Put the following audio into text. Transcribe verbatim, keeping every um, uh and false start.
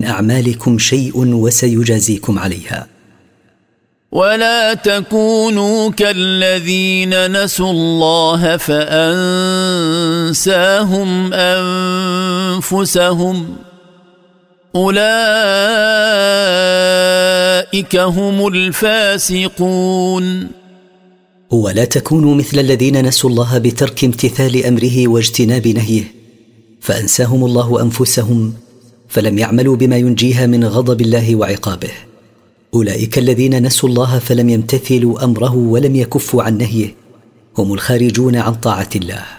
أعمالكم شيء وسيجازيكم عليها. ولا تكونوا كالذين نسوا الله فأنساهم أنفسهم أولئك هم الفاسقون. ولا تكونوا مثل الذين نسوا الله بترك امتثال أمره واجتناب نهيه فأنساهم الله أنفسهم فلم يعملوا بما ينجيها من غضب الله وعقابه. أولئك الذين نسوا الله فلم يمتثلوا أمره ولم يكفوا عن نهيه هم الخارجون عن طاعة الله.